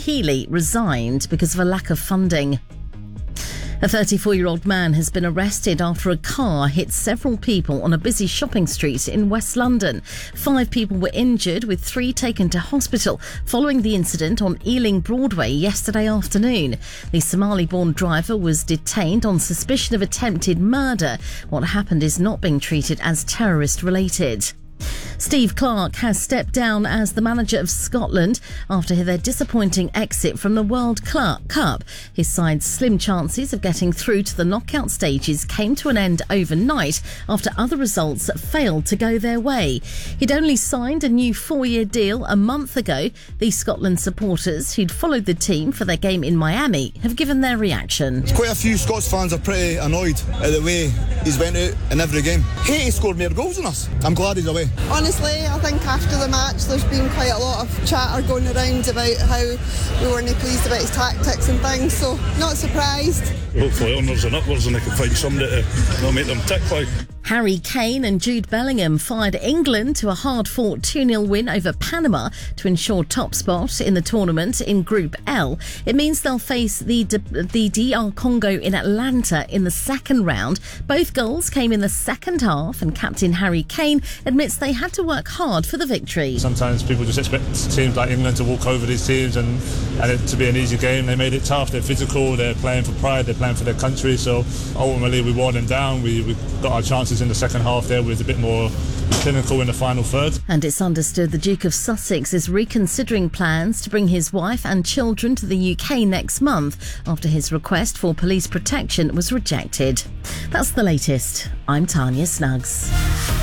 Healy resigned because of a lack of funding. A 34-year-old man has been arrested after a car hit several people on a busy shopping street in West London. 5 people were injured, with 3 taken to hospital following the incident on Ealing Broadway yesterday afternoon. The Somali-born driver was detained on suspicion of attempted murder. What happened is not being treated as terrorist-related. Steve Clarke has stepped down as the manager of Scotland after their disappointing exit from the World Cup. His side's slim chances of getting through to the knockout stages came to an end overnight after other results failed to go their way. He'd only signed a new 4-year deal a month ago. The Scotland supporters who'd followed the team for their game in Miami have given their reaction. Quite a few Scots fans are pretty annoyed at the way he's went out in every game. Haiti scored more goals than us. I'm glad he's away. Honestly, I think after the match there's been quite a lot of chatter going around about how we weren't pleased about his tactics and things, so not surprised. Hopefully onwards and upwards and they can find somebody to not make them tick like. Harry Kane and Jude Bellingham fired England to a hard-fought 2-0 win over Panama to ensure top spot in the tournament in Group L. It means they'll face the DR Congo in Atlanta in the second round. Both goals came in the second half, and captain Harry Kane admits they had to work hard for the victory. Sometimes people just expect teams like England to walk over these teams and it to be an easy game. They made it tough. They're physical. They're playing for pride. They're playing for their country. So ultimately we wore them down. We got our chances in the second half there with a bit more clinical in the final third. And it's understood the Duke of Sussex is reconsidering plans to bring his wife and children to the UK next month after his request for police protection was rejected. That's the latest. I'm Tanya Snuggs.